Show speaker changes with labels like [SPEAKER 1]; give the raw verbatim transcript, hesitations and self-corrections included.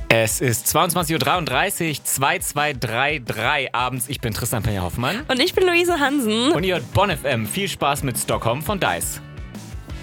[SPEAKER 1] Es ist zweiundzwanzig Uhr dreiunddreißig, zwei zwei drei drei abends. Ich bin Tristan Peña-Hoffmann.
[SPEAKER 2] Und ich bin Luise Hansen.
[SPEAKER 1] Und ihr hört Bonn F M. Viel Spaß mit Stockholm von Dice.